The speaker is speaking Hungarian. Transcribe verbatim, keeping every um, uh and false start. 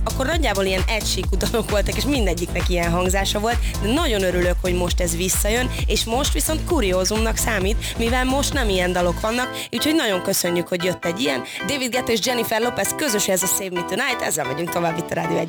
akkor nagyjából ilyen egysíkú dalok voltak, és mindegyiknek ilyen hangzása volt, de nagyon örülök, hogy most ez visszajön, és most viszont kuriózumnak számít, mivel most nem ilyen dalok vannak, úgyhogy nagyon köszönjük, hogy jött egy ilyen. David Guetta és Jennifer Lopez közös ez a Save Me Tonight, ezzel megyünk tovább itt a Rádió Egyen.